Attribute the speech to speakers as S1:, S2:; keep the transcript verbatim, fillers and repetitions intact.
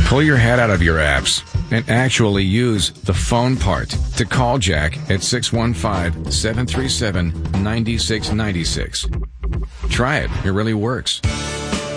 S1: Pull your head out of your apps and actually use the phone part to call Jack at six one five, seven three seven, nine six nine six. Try it. It really works.